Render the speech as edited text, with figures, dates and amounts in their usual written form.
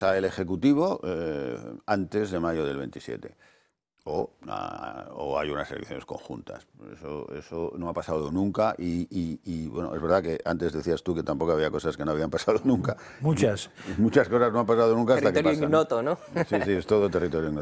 el Ejecutivo antes de mayo del 27. O hay unas elecciones conjuntas. Eso no ha pasado nunca y, bueno, es verdad que antes decías tú que tampoco había cosas que no habían pasado nunca. Muchas. Muchas cosas no han pasado nunca hasta que Territorio pasan. ignoto, ¿no? Sí, es todo territorio ignoto.